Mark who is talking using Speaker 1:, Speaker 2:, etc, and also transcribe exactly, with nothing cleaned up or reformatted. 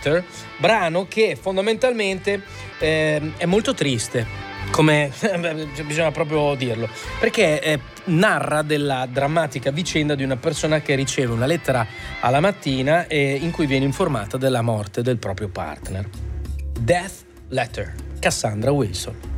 Speaker 1: Letter, brano che fondamentalmente eh, è molto triste, come bisogna proprio dirlo, perché eh, narra della drammatica vicenda di una persona che riceve una lettera alla mattina e in cui viene informata della morte del proprio partner. Death Letter, Cassandra Wilson.